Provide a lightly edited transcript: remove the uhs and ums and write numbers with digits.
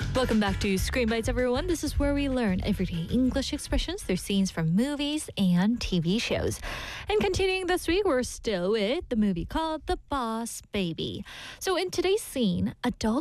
Welcome back to Screen Bites, everyone. This is where we learn everyday English expressions through scenes from movies and TV shows. And continuing this week, we're still with the movie called The Boss Baby. So in today's scene, adult